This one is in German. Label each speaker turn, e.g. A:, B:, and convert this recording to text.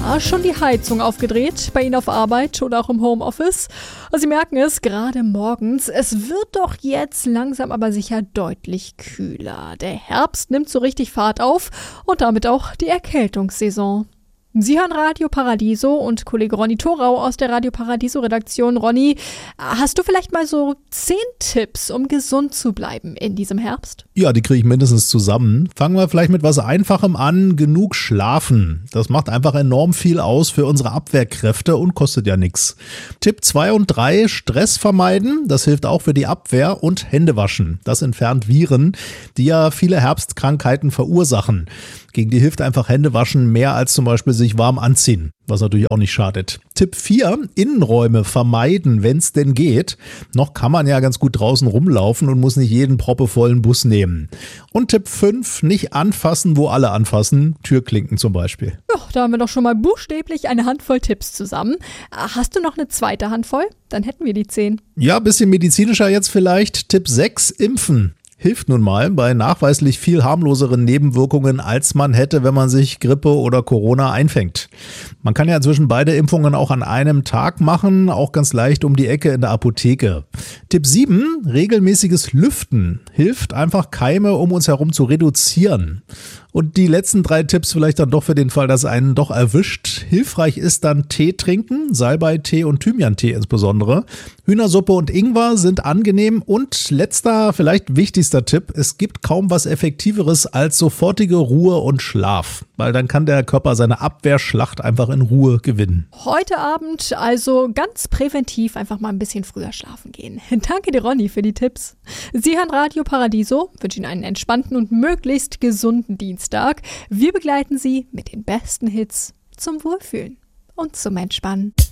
A: Schon die Heizung aufgedreht, bei Ihnen auf Arbeit oder auch im Homeoffice. Sie merken es gerade morgens, es wird doch jetzt langsam aber sicher deutlich kühler. Der Herbst nimmt so richtig Fahrt auf und damit auch die Erkältungssaison. Sie hören Radio Paradiso und Kollege Ronny Thorau aus der Radio Paradiso Redaktion. Ronny, hast du vielleicht mal so 10 Tipps, um gesund zu bleiben in diesem Herbst?
B: Ja, die kriege ich mindestens zusammen. Fangen wir vielleicht mit was Einfachem an. Genug schlafen. Das macht einfach enorm viel aus für unsere Abwehrkräfte und kostet ja nichts. Tipp 2 und 3, Stress vermeiden. Das hilft auch für die Abwehr. Und Hände waschen. Das entfernt Viren, die ja viele Herbstkrankheiten verursachen. Gegen die hilft einfach Hände waschen mehr als zum Beispiel sich warm anziehen, was natürlich auch nicht schadet. Tipp 4, Innenräume vermeiden, wenn es denn geht. Noch kann man ja ganz gut draußen rumlaufen und muss nicht jeden proppevollen Bus nehmen. Und Tipp 5, nicht anfassen, wo alle anfassen, Türklinken zum Beispiel.
A: Ja, da haben wir doch schon mal buchstäblich eine Handvoll Tipps zusammen. Hast du noch eine zweite Handvoll? Dann hätten wir die 10.
B: Ja, bisschen medizinischer jetzt vielleicht. Tipp 6, impfen. Hilft nun mal bei nachweislich viel harmloseren Nebenwirkungen, als man hätte, wenn man sich Grippe oder Corona einfängt. Man kann ja inzwischen beide Impfungen auch an einem Tag machen, auch ganz leicht um die Ecke in der Apotheke. Tipp 7, regelmäßiges Lüften. Hilft einfach Keime um uns herum zu reduzieren. Und die letzten 3 Tipps vielleicht dann doch für den Fall, dass einen doch erwischt. Hilfreich ist dann Tee trinken, Salbeitee und Thymiantee insbesondere. Hühnersuppe und Ingwer sind angenehm. Und letzter, vielleicht wichtigster Tipp, es gibt kaum was Effektiveres als sofortige Ruhe und Schlaf. Weil dann kann der Körper seine Abwehrschlacht einfach in Ruhe gewinnen.
A: Heute Abend also ganz präventiv einfach mal ein bisschen früher schlafen gehen. Danke dir, Ronny, für die Tipps. Sie hören Radio Paradiso, wünsche Ihnen einen entspannten und möglichst gesunden Dienstag. Wir begleiten Sie mit den besten Hits zum Wohlfühlen und zum Entspannen.